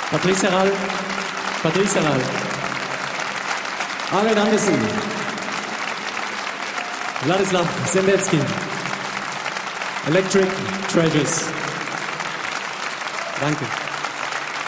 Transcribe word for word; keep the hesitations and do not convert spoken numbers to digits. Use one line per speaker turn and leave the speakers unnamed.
Patrice Serral, Patrice Serral, Arlen Andersen, Wladislaw Sendetsky, Electric Treasures. Danke.